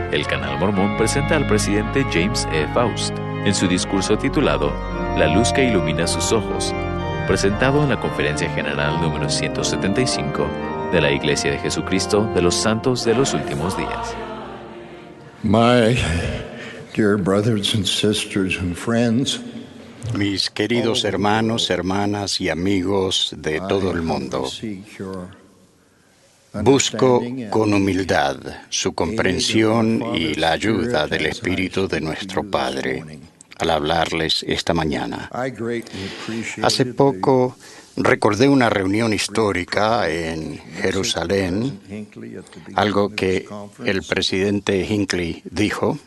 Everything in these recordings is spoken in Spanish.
el Canal Mormón presenta al presidente James E. Faust en su discurso titulado La luz que ilumina sus ojos, presentado en la Conferencia General número 175 de la Iglesia de Jesucristo de los Santos de los Últimos Días. My dear brothers and sisters and friends, mis queridos hermanos, hermanas y amigos de todo el mundo, busco con humildad su comprensión y la ayuda del Espíritu de nuestro Padre al hablarles esta mañana. Hace poco recordé una reunión histórica en Jerusalén, algo que el presidente Hinckley dijo.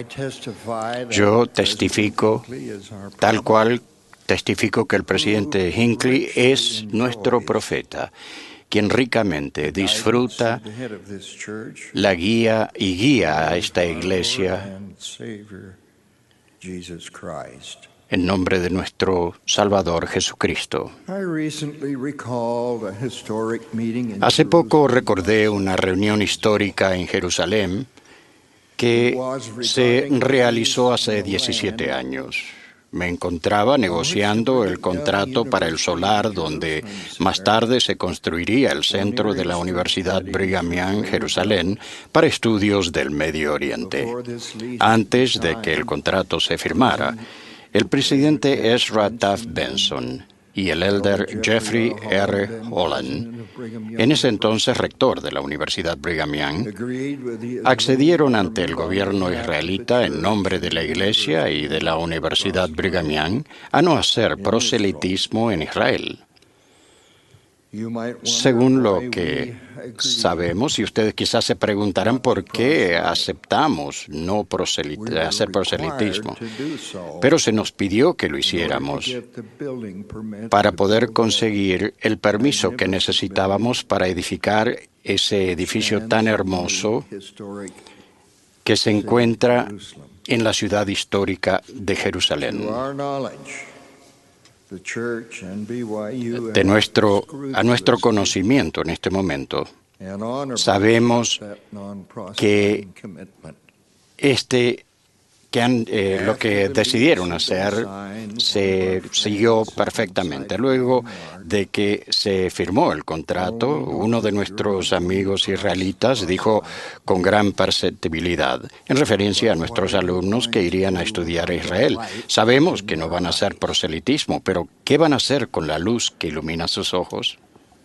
Yo testifico, tal cual testifico que el presidente Hinckley es nuestro profeta, quien ricamente disfruta la guía y guía a esta iglesia en nombre de nuestro Salvador Jesucristo. Hace poco recordé una reunión histórica en Jerusalén que se realizó hace 17 años. Me encontraba negociando el contrato para el solar donde más tarde se construiría el centro de la Universidad Brigham Young Jerusalén para estudios del Medio Oriente. Antes de que el contrato se firmara, el presidente Ezra Taft Benson y el elder Jeffrey R. Holland, en ese entonces rector de la Universidad Brigham Young, accedieron ante el gobierno israelita en nombre de la Iglesia y de la Universidad Brigham Young a no hacer proselitismo en Israel. Según lo que sabemos, y ustedes quizás se preguntarán por qué aceptamos no hacer proselitismo, pero se nos pidió que lo hiciéramos para poder conseguir el permiso que necesitábamos para edificar ese edificio tan hermoso que se encuentra en la ciudad histórica de Jerusalén. A nuestro conocimiento en este momento, sabemos que lo que decidieron hacer se siguió perfectamente. Luego de que se firmó el contrato, uno de nuestros amigos israelitas dijo con gran perceptibilidad, en referencia a nuestros alumnos que irían a estudiar a Israel: sabemos que no van a hacer proselitismo, pero ¿qué van a hacer con la luz que ilumina sus ojos?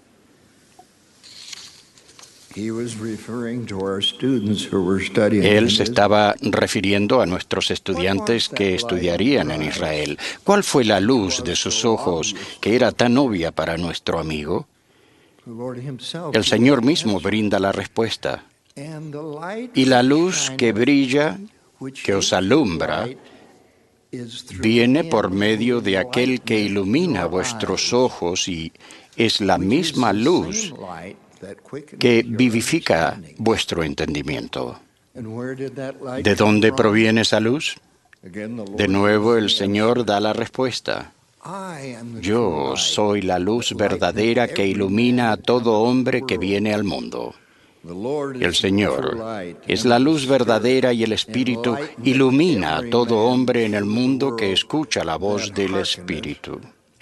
Él se estaba refiriendo a nuestros estudiantes que estudiarían en Israel. ¿Cuál fue la luz de sus ojos que era tan obvia para nuestro amigo? El Señor mismo brinda la respuesta. Y la luz que brilla, que os alumbra, viene por medio de aquel que ilumina vuestros ojos y es la misma luz que vivifica vuestro entendimiento. ¿De dónde proviene esa luz? De nuevo el Señor da la respuesta. Yo soy la luz verdadera que ilumina a todo hombre que viene al mundo. El Señor es la luz verdadera y el Espíritu ilumina a todo hombre en el mundo que escucha la voz del Espíritu.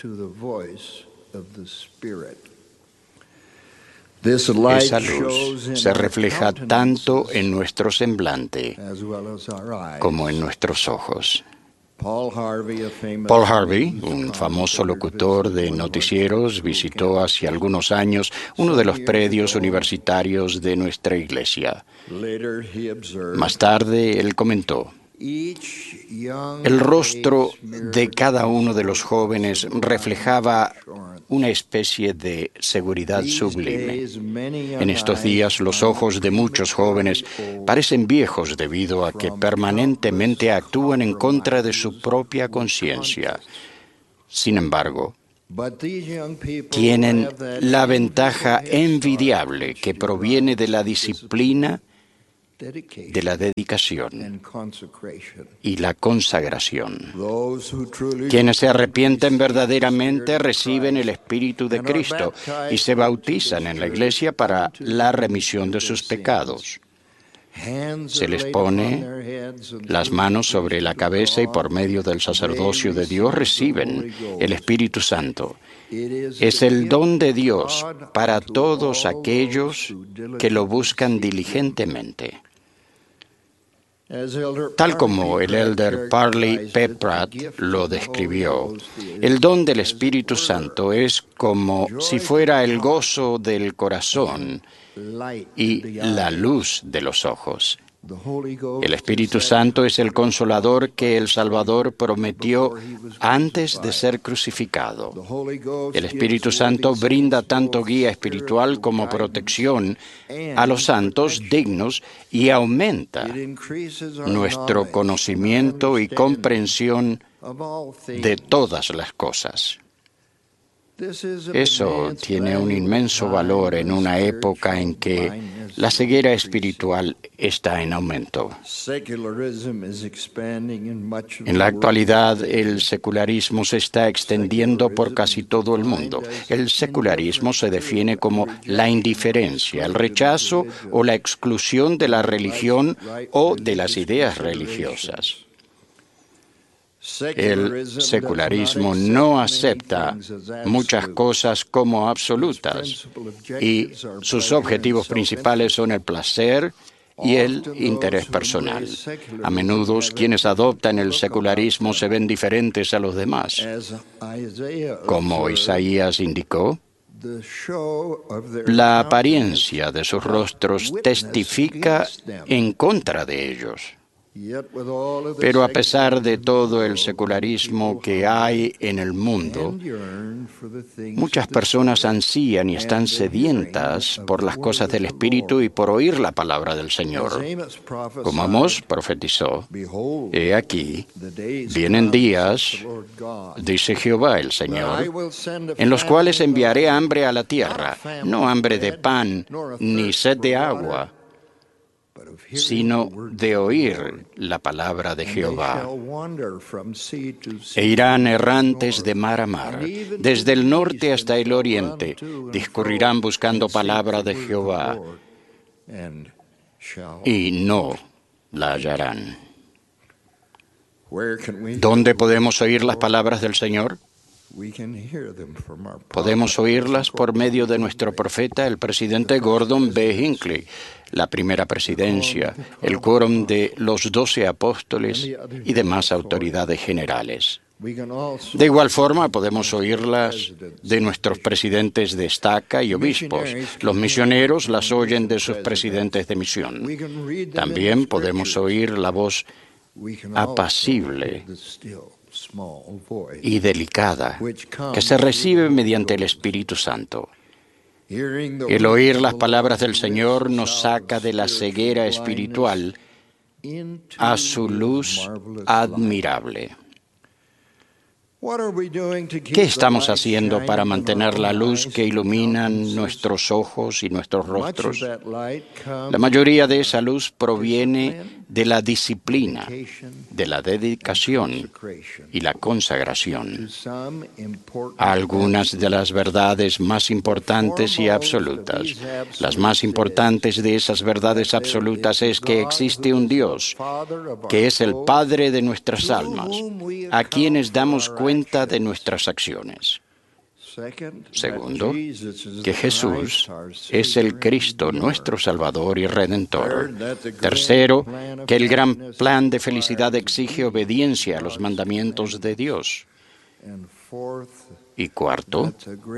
Esa luz se refleja tanto en nuestro semblante como en nuestros ojos. Paul Harvey, un famoso locutor de noticieros, visitó hace algunos años uno de los predios universitarios de nuestra iglesia. Más tarde, él comentó: el rostro de cada uno de los jóvenes reflejaba una especie de seguridad sublime. En estos días, los ojos de muchos jóvenes parecen viejos debido a que permanentemente actúan en contra de su propia conciencia. Sin embargo, tienen la ventaja envidiable que proviene de la disciplina, de la dedicación y la consagración. Quienes se arrepienten verdaderamente reciben el Espíritu de Cristo y se bautizan en la iglesia para la remisión de sus pecados. Se les pone las manos sobre la cabeza y por medio del sacerdocio de Dios reciben el Espíritu Santo. Es el don de Dios para todos aquellos que lo buscan diligentemente. Tal como el elder Parley P. Pratt lo describió, el don del Espíritu Santo es como si fuera el gozo del corazón y la luz de los ojos. El Espíritu Santo es el consolador que el Salvador prometió antes de ser crucificado. El Espíritu Santo brinda tanto guía espiritual como protección a los santos dignos y aumenta nuestro conocimiento y comprensión de todas las cosas. Eso tiene un inmenso valor en una época en que la ceguera espiritual está en aumento. En la actualidad, el secularismo se está extendiendo por casi todo el mundo. El secularismo se define como la indiferencia, el rechazo o la exclusión de la religión o de las ideas religiosas. El secularismo no acepta muchas cosas como absolutas y sus objetivos principales son el placer y el interés personal. A menudo quienes adoptan el secularismo se ven diferentes a los demás. Como Isaías indicó, la apariencia de sus rostros testifica en contra de ellos. Pero a pesar de todo el secularismo que hay en el mundo, muchas personas ansían y están sedientas por las cosas del Espíritu y por oír la palabra del Señor. Como Amós profetizó, he aquí, vienen días, dice Jehová el Señor, en los cuales enviaré hambre a la tierra, no hambre de pan ni sed de agua, sino de oír la palabra de Jehová. E irán errantes de mar a mar, desde el norte hasta el oriente, discurrirán buscando palabra de Jehová, y no la hallarán. ¿Dónde podemos oír las palabras del Señor? Podemos oírlas por medio de nuestro profeta, el presidente Gordon B. Hinckley, la primera presidencia, el quórum de los 12 apóstoles y demás autoridades generales. De igual forma, podemos oírlas de nuestros presidentes de estaca y obispos. Los misioneros las oyen de sus presidentes de misión. También podemos oír la voz apacible y delicada que se recibe mediante el Espíritu Santo. El oír las palabras del Señor nos saca de la ceguera espiritual a su luz admirable. ¿Qué estamos haciendo para mantener la luz que ilumina nuestros ojos y nuestros rostros? La mayoría de esa luz proviene de la disciplina, de la dedicación y la consagración. Algunas de las verdades más importantes y absolutas. Las más importantes de esas verdades absolutas es que existe un Dios, que es el Padre de nuestras almas, a quienes damos cuenta de nuestras acciones. Segundo, que Jesús es el Cristo, nuestro Salvador y Redentor. Tercero, que el gran plan de felicidad exige obediencia a los mandamientos de Dios. Y cuarto,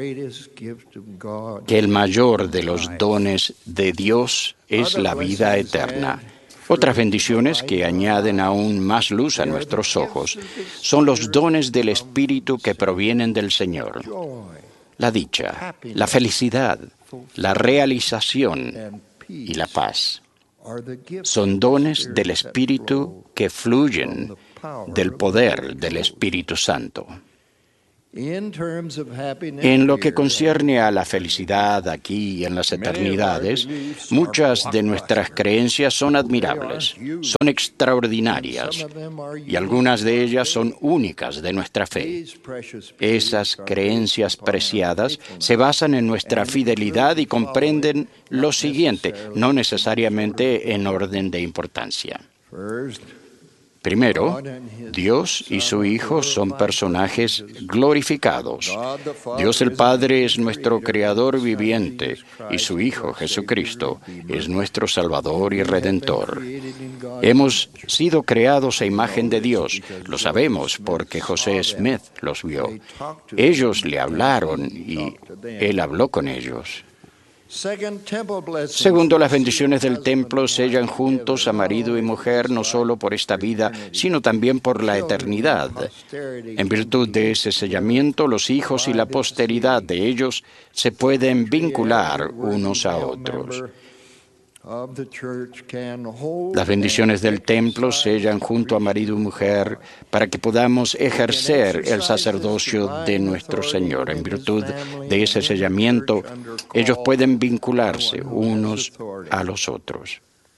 que el mayor de los dones de Dios es la vida eterna. Otras bendiciones que añaden aún más luz a nuestros ojos son los dones del Espíritu que provienen del Señor. La dicha, la felicidad, la realización y la paz son dones del Espíritu que fluyen del poder del Espíritu Santo. En lo que concierne a la felicidad aquí y en las eternidades, muchas de nuestras creencias son admirables, son extraordinarias, y algunas de ellas son únicas de nuestra fe. Esas creencias preciadas se basan en nuestra fidelidad y comprenden lo siguiente, no necesariamente en orden de importancia. Primero, Dios y su Hijo son personajes glorificados. Dios el Padre es nuestro Creador viviente y su Hijo Jesucristo es nuestro Salvador y Redentor. Hemos sido creados a imagen de Dios. Lo sabemos porque José Smith los vio. Ellos le hablaron y Él habló con ellos. Segundo, las bendiciones del templo sellan juntos a marido y mujer no solo por esta vida, sino también por la eternidad. En virtud de ese sellamiento, los hijos y la posteridad de ellos se pueden vincular unos a otros. Las bendiciones del templo sellan junto a marido y mujer para que podamos ejercer el sacerdocio de nuestro Señor. En virtud de ese sellamiento, ellos pueden vincularse unos a los otros.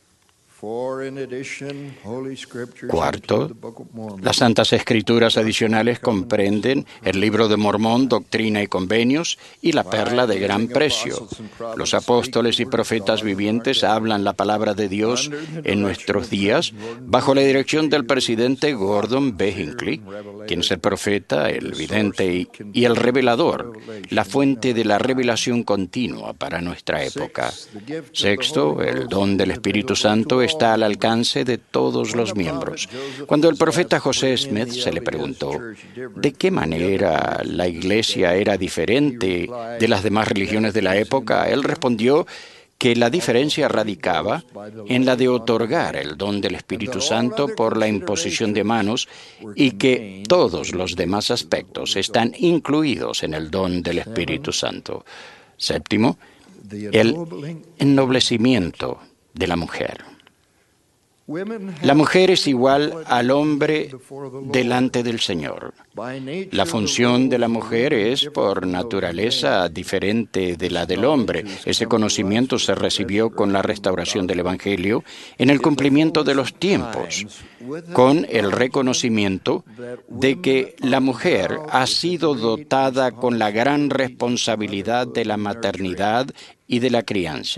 Cuarto, las Santas Escrituras adicionales comprenden el Libro de Mormón, Doctrina y Convenios, y la Perla de Gran Precio. Los apóstoles y profetas vivientes hablan la palabra de Dios en nuestros días bajo la dirección del presidente Gordon B. Hinckley, quien es el profeta, el vidente y el revelador, la fuente de la revelación continua para nuestra época. Sexto, el don del Espíritu Santo está al alcance de todos los miembros. Cuando el profeta José Smith se le preguntó de qué manera la Iglesia era diferente de las demás religiones de la época, él respondió que la diferencia radicaba en la de otorgar el don del Espíritu Santo por la imposición de manos y que todos los demás aspectos están incluidos en el don del Espíritu Santo. Séptimo, el ennoblecimiento de la mujer. La mujer es igual al hombre delante del Señor. La función de la mujer es, por naturaleza, diferente de la del hombre. Ese conocimiento se recibió con la restauración del Evangelio en el cumplimiento de los tiempos, con el reconocimiento de que la mujer ha sido dotada con la gran responsabilidad de la maternidad y de la crianza.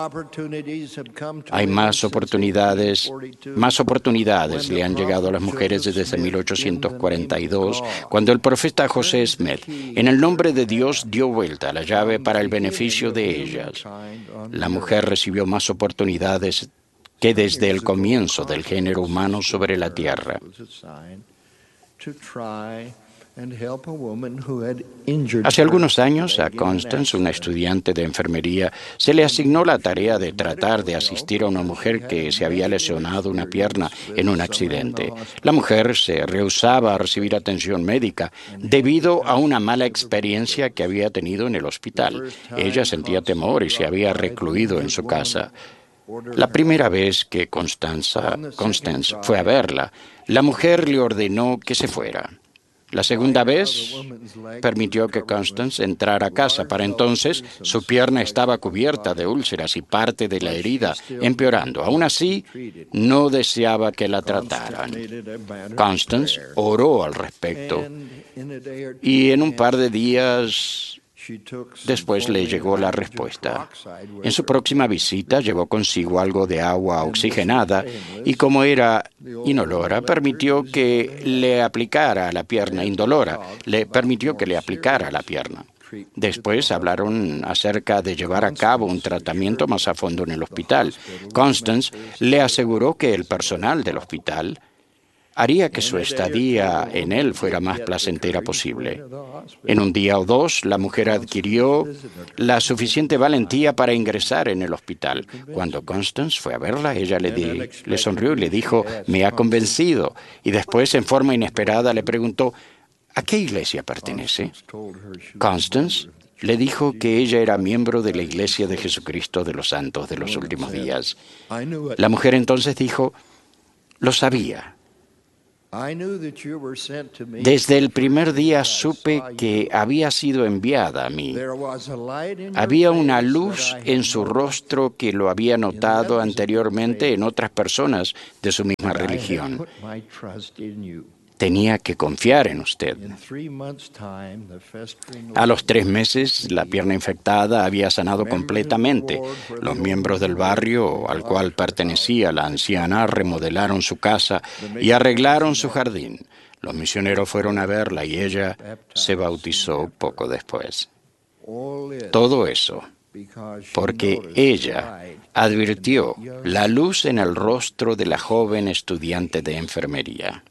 Hay más oportunidades le han llegado a las mujeres desde 1842, cuando el profeta José Smith, en el nombre de Dios, dio vuelta a la llave para el beneficio de ellas. La mujer recibió más oportunidades que desde el comienzo del género humano sobre la tierra. Hace algunos años, a Constance, una estudiante de enfermería, se le asignó la tarea de tratar de asistir a una mujer que se había lesionado una pierna en un accidente. La mujer se rehusaba a recibir atención médica debido a una mala experiencia que había tenido en el hospital. Ella sentía temor y se había recluido en su casa. La primera vez que Constance fue a verla, la mujer le ordenó que se fuera. La segunda vez, permitió que Constance entrara a casa. Para entonces, su pierna estaba cubierta de úlceras y parte de la herida empeorando. Aún así, no deseaba que la trataran. Constance oró al respecto y en un par de días después le llegó la respuesta. En su próxima visita llevó consigo algo de agua oxigenada y, como era inolora, permitió que le aplicara a la pierna, Después hablaron acerca de llevar a cabo un tratamiento más a fondo en el hospital. Constance le aseguró que el personal del hospital haría que su estadía en él fuera más placentera posible. En un día o dos, la mujer adquirió la suficiente valentía para ingresar en el hospital. Cuando Constance fue a verla, ella le sonrió y le dijo, «Me ha convencido». Y después, en forma inesperada, le preguntó, «¿A qué iglesia pertenece?». Constance le dijo que ella era miembro de la Iglesia de Jesucristo de los Santos de los Últimos Días. La mujer entonces dijo, «Lo sabía». Desde el primer día supe que había sido enviada a mí. Había una luz en su rostro que lo había notado anteriormente en otras personas de su misma religión. Tenía que confiar en usted. A los 3 meses, la pierna infectada había sanado completamente. Los miembros del barrio al cual pertenecía la anciana remodelaron su casa y arreglaron su jardín. Los misioneros fueron a verla y ella se bautizó poco después. Todo eso porque ella advirtió la luz en el rostro de la joven estudiante de enfermería.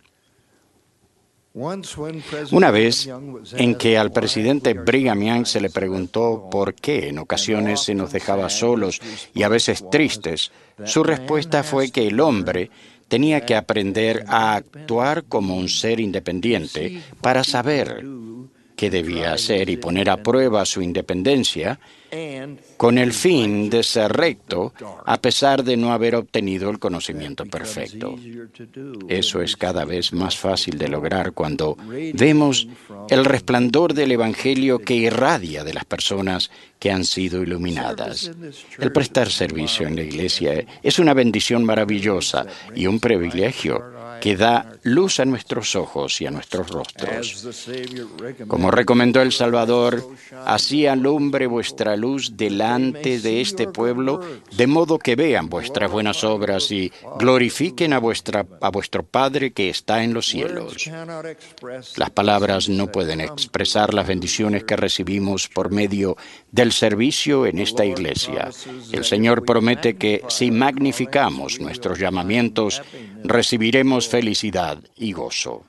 Una vez en que al presidente Brigham Young se le preguntó por qué en ocasiones se nos dejaba solos y a veces tristes, su respuesta fue que el hombre tenía que aprender a actuar como un ser independiente para saber qué debía hacer y poner a prueba su independencia con el fin de ser recto a pesar de no haber obtenido el conocimiento perfecto. Eso es cada vez más fácil de lograr cuando vemos el resplandor del Evangelio que irradia de las personas que han sido iluminadas. El prestar servicio en la iglesia es una bendición maravillosa y un privilegio que da luz a nuestros ojos y a nuestros rostros. Como recomendó el Salvador, así alumbre vuestra luz delante de este pueblo, de modo que vean vuestras buenas obras y glorifiquen a vuestro Padre que está en los cielos. Las palabras no pueden expresar las bendiciones que recibimos por medio del servicio en esta iglesia. El Señor promete que si magnificamos nuestros llamamientos, recibiremos felicidad y gozo.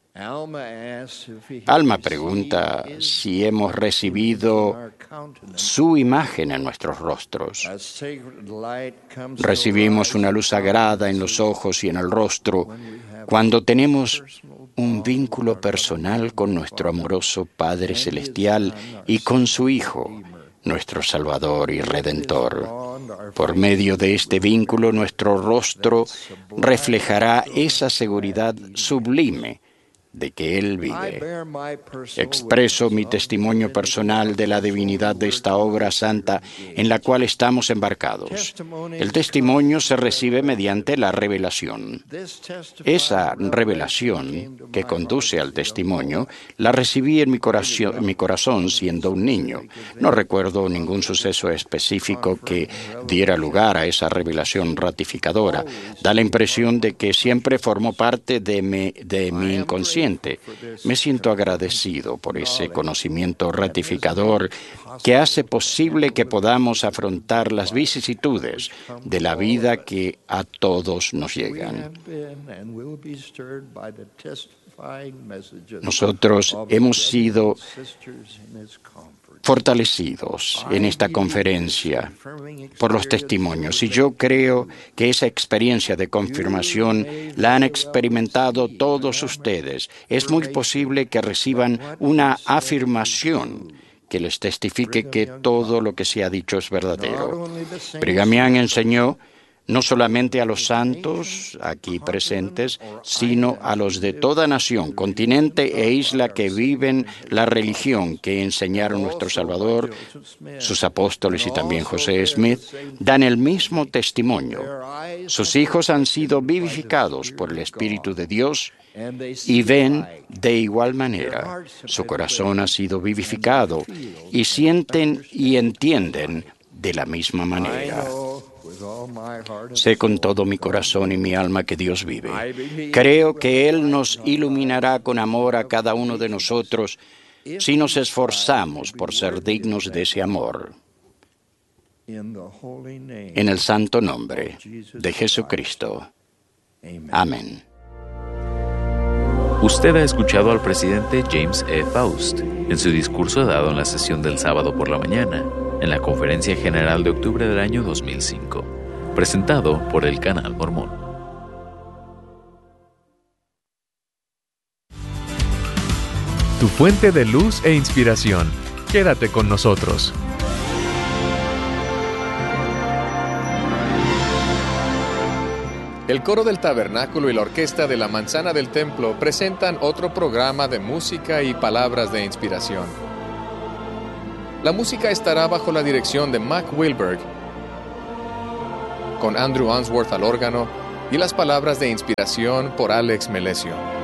Alma pregunta si hemos recibido su imagen en nuestros rostros. Recibimos una luz sagrada en los ojos y en el rostro cuando tenemos un vínculo personal con nuestro amoroso Padre Celestial y con su Hijo, nuestro Salvador y Redentor. Por medio de este vínculo, nuestro rostro reflejará esa seguridad sublime de que Él vive. Expreso mi testimonio personal de la divinidad de esta obra santa en la cual estamos embarcados. El testimonio se recibe mediante la revelación. Esa revelación que conduce al testimonio la recibí en mi corazón siendo un niño. No recuerdo ningún suceso específico que diera lugar a esa revelación ratificadora. Da la impresión de que siempre formó parte de mi inconsciente. Me siento agradecido por ese conocimiento ratificador que hace posible que podamos afrontar las vicisitudes de la vida que a todos nos llegan. Nosotros hemos sido fortalecidos en esta conferencia por los testimonios y yo creo que esa experiencia de confirmación la han experimentado todos ustedes. Es muy posible que reciban una afirmación que les testifique que todo lo que se ha dicho es verdadero. Brigham Young enseñó no solamente a los santos aquí presentes, sino a los de toda nación, continente e isla que viven la religión que enseñaron nuestro Salvador, sus apóstoles y también José Smith, dan el mismo testimonio. Sus hijos han sido vivificados por el Espíritu de Dios y ven de igual manera. Su corazón ha sido vivificado y sienten y entienden de la misma manera. Sé con todo mi corazón y mi alma que Dios vive. Creo que Él nos iluminará con amor a cada uno de nosotros si nos esforzamos por ser dignos de ese amor. En el santo nombre de Jesucristo. Amén. Usted ha escuchado al presidente James E. Faust en su discurso dado en la sesión del sábado por la mañana, en la Conferencia General de octubre del año 2005, presentado por el Canal Mormón. Tu fuente de luz e inspiración. Quédate con nosotros. El coro del tabernáculo y la orquesta de la manzana del templo presentan otro programa de música y palabras de inspiración. La música estará bajo la dirección de Mac Wilberg, con Andrew Unsworth al órgano y las palabras de inspiración por Alex Melesio.